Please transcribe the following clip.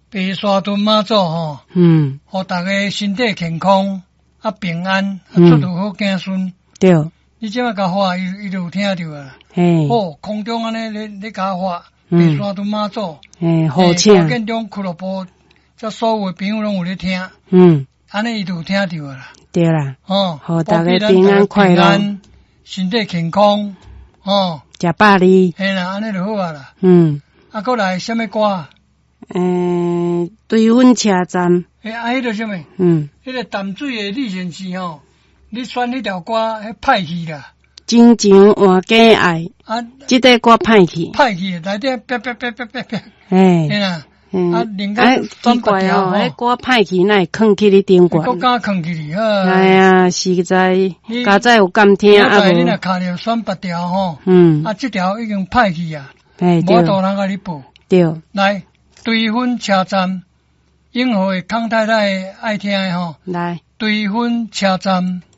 白沙屯妈祖吼，互大家身体健康啊平安，出入好子孙。 对， 你即摆甲发，伊就有听着啊。哦，空中安尼你甲发，白沙屯妈祖， 好请。 建中俱乐部，这所有朋友拢有咧听。安尼伊就有听着啦。 对啦。 互大家平安快乐， 身体健康。 食百里。 嘿啦，安尼就好啊啦。啊，过来什么歌？ 对阮车站。 迄个什么？迄个淡水的李先生吼，你选迄条歌，迄歹去啦。 真情换假爱。这个歌歹去。 歹去，内底啪啪啪啪啪啪。嘿啦。另外奇怪哦，迄歌歹去，哪会囥去你顶管？ 国家囥去哩， 哎呀，实在，家在有敢听啊无？ 你若卡着选别条吼，这条已经歹去啊，无多人甲你报。 对。 来，对分车站，永和的康太太爱听的吼。 来， 对分车站。